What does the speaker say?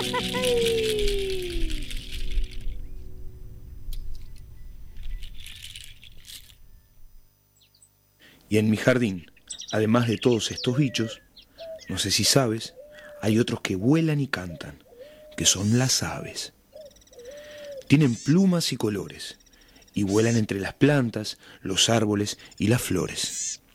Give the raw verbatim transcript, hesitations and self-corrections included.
Y en mi jardín, además de todos estos bichos, no sé si sabes, hay otros que vuelan y cantan, que son las aves. Tienen plumas y colores, y vuelan entre las plantas, los árboles y las flores.